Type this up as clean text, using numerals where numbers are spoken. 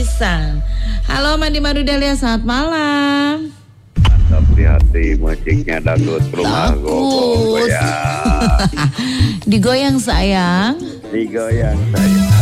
Pisan. Halo Mandi Marudalia, selamat malam. Mantap, lihat di musiknya dangdut rumah goyang. Digoyang sayang. Digoyang saya.